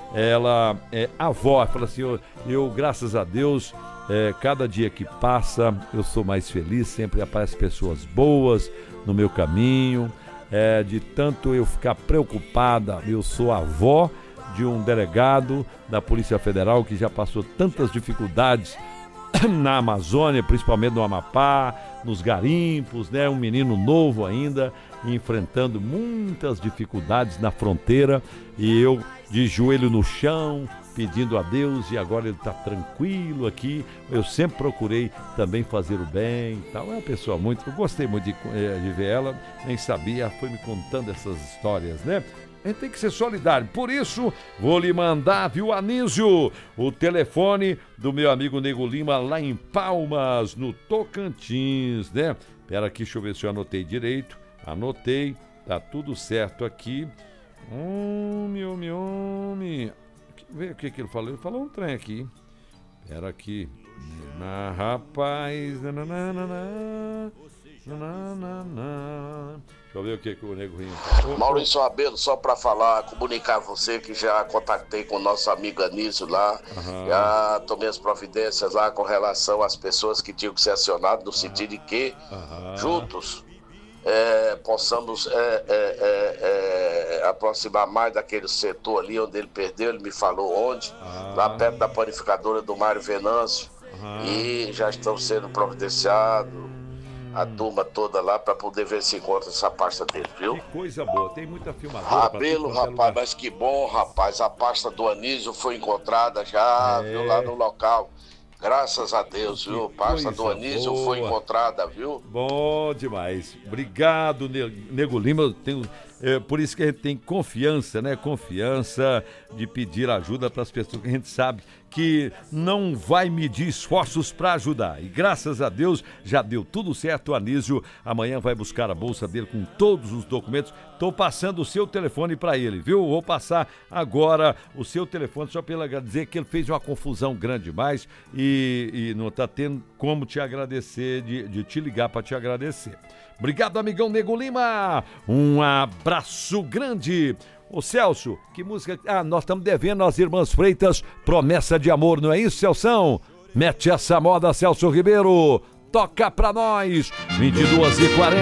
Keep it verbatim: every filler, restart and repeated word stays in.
ela é avó, fala assim, eu, eu graças a Deus, é, cada dia que passa, eu sou mais feliz, sempre aparecem pessoas boas no meu caminho, é, de tanto eu ficar preocupada, eu sou avó de um delegado da Polícia Federal que já passou tantas dificuldades na Amazônia, principalmente no Amapá, nos garimpos, né? Um menino novo ainda, enfrentando muitas dificuldades na fronteira, e eu de joelho no chão, pedindo a Deus, e agora ele está tranquilo aqui. Eu sempre procurei também fazer o bem e tal. É uma pessoa muito, eu gostei muito de, de ver ela, nem sabia, foi me contando essas histórias, né? A gente tem que ser solidário. Por isso, vou lhe mandar, viu, Anísio, o telefone do meu amigo Nego Lima lá em Palmas, no Tocantins, né? Pera aqui, deixa eu ver se eu anotei direito. Anotei, tá tudo certo aqui. Homem, homem, homem. Vê o que que ele falou. Ele falou um trem aqui. Pera aqui. Ah, rapaz. Nananana. Nananana. Deixa eu ver o que, que o Nego Rinho falou. Maurício Rabelo, só para falar, comunicar a você que já contactei com o nosso amigo Anísio lá, uhum. Já tomei as providências lá com relação às pessoas que tinham que ser acionadas, no sentido de que, uhum. juntos, é, possamos é, é, é, é, aproximar mais daquele setor ali onde ele perdeu, ele me falou onde, uhum. lá perto da panificadora do Mário Venâncio, uhum. e já estão sendo providenciados a turma toda lá para poder ver se encontra essa pasta dele, viu? Que coisa boa, tem muita filmadora. Rabelo, rapaz, mas que bom, rapaz, a pasta do Anísio foi encontrada já, é. viu, lá no local. Graças a Deus, que viu? A pasta do Anísio boa. Foi encontrada, viu? Bom demais. Obrigado, Nego Lima. Eu tenho, é, por isso que a gente tem confiança, né? Confiança de pedir ajuda para as pessoas que a gente sabe que não vai medir esforços para ajudar. E graças a Deus já deu tudo certo. O Anísio amanhã vai buscar a bolsa dele com todos os documentos. Estou passando o seu telefone para ele, viu? Vou passar agora o seu telefone só para ele dizer que ele fez uma confusão grande demais e, e não está tendo como te agradecer, de, de te ligar para te agradecer. Obrigado, amigão Nego Lima. Um abraço grande. Ô Celso, que música... Ah, nós estamos devendo às Irmãs Freitas Promessa de Amor, não é isso, Celção? Mete essa moda, Celso Ribeiro. Toca pra nós. vinte e duas e quarenta.